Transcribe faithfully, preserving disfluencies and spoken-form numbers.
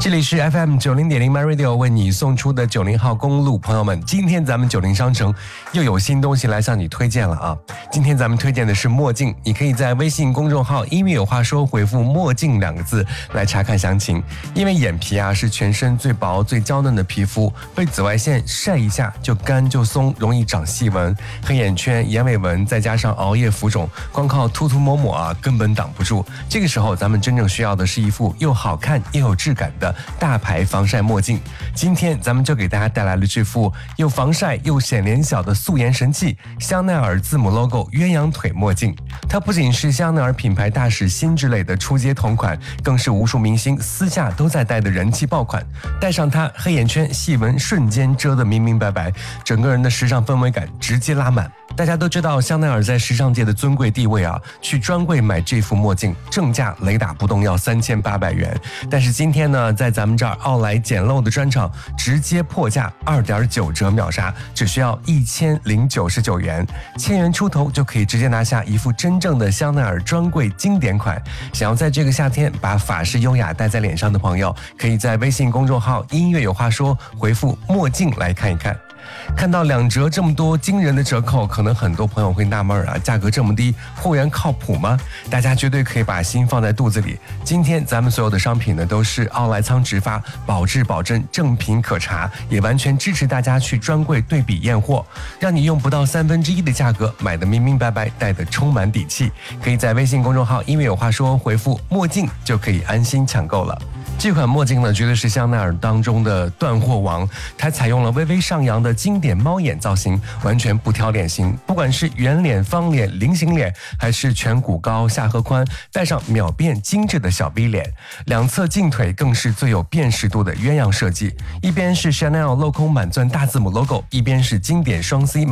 这里是 F M 九零点零 My Radio 为你送出的九零号公路，朋友们，今天咱们九零商城又有新东西来向你推荐了啊！今天咱们推荐的是墨镜，你可以在微信公众号音乐有话说回复墨镜两个字来查看详情。因为眼皮啊是全身最薄最娇嫩的皮肤，被紫外线晒一下就干就松，容易长细纹、黑眼圈、眼尾纹，再加上熬夜浮肿，光靠涂涂抹抹啊根本挡不住。这个时候咱们真正需要的是一副又好看又有质感的大牌防晒墨镜。今天咱们就给大家带来了这副又防晒又显脸小的素颜神器——香奈儿字母 logo 鸳鸯腿墨镜。它不仅是香奈儿品牌大使新之类的出街同款，更是无数明星私下都在戴的人气爆款。戴上它，黑眼圈细纹瞬间遮得明明白白，整个人的时尚氛围感直接拉满。大家都知道香奈儿在时尚界的尊贵地位啊，去专柜买这副墨镜正价雷打不动要三千八百元，但是今天呢，在咱们这儿奥莱简陋的专场直接破价二点九折秒杀，只需要一千零九十九元，千元出头就可以直接拿下一副真正的香奈儿专柜经典款。想要在这个夏天把法式优雅戴在脸上的朋友，可以在微信公众号音乐有话说回复墨镜来看一看。看到两折这么多惊人的折扣，可能很多朋友会纳闷啊，价格这么低，货源靠谱吗？大家绝对可以把心放在肚子里。今天咱们所有的商品呢，都是奥莱仓直发，保质保真，正品可查，也完全支持大家去专柜对比验货，让你用不到三分之一的价格买得明明白白，戴得充满底气。可以在微信公众号因为有话说回复墨镜就可以安心抢购了。这款墨镜呢，绝对是香奈儿当中的断货王。它采用了微微上扬的经典猫眼造型，完全不挑脸型，不管是圆脸、方脸、菱形脸，还是颧骨高、下颌宽，带上秒变精致的小 V 脸。两侧镜腿更是最有辨识度的鸳鸯设计，一边是 Chanel 镂空满钻大字母 logo， 一边是经典双 C